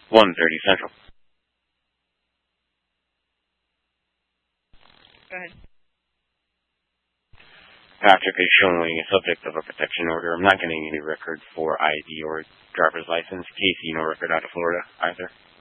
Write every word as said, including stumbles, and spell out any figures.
one thirty Central. Go ahead. Patrick is showing a subject of a protection order. I'm not getting any record for I D or driver's license. Casey, no record out of Florida either.